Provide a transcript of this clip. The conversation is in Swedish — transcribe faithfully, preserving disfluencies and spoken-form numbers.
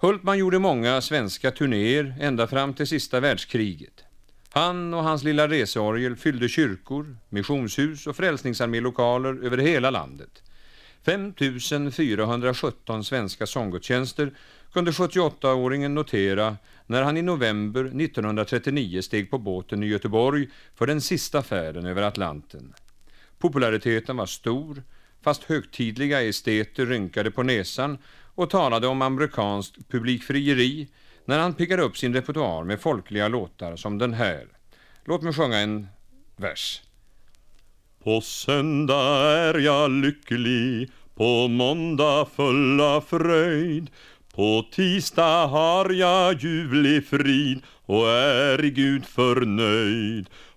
Hultman gjorde många svenska turnéer ända fram till sista världskriget. Han och hans lilla reseorgel fyllde kyrkor, missionshus och frälsningsarmélokaler över hela landet. fem tusen fyrahundrasjutton svenska sånggudstjänster kunde sjuttioåttaåringen notera när han i november nittonhundratrettionio steg på båten i Göteborg för den sista färden över Atlanten. Populariteten var stor, fast högtidliga esteter rynkade på näsan och talade om amerikanskt publikfrieri när han pickade upp sin repertoar med folkliga låtar som den här. Låt mig sjunga en vers. På söndag är jag lycklig, på måndag full av fröjd, på tisdag har jag ljuvlig frid och är i Gud förnöjd.